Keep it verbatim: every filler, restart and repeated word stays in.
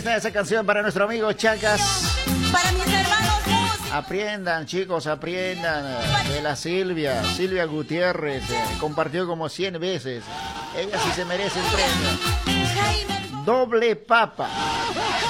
está esa canción para nuestro amigo Chacas. Para mis hermanos músicos. Aprendan, chicos, aprendan de la Silvia. Silvia Gutiérrez eh, compartió como cien veces. Ella sí se merece el premio. Doble papa.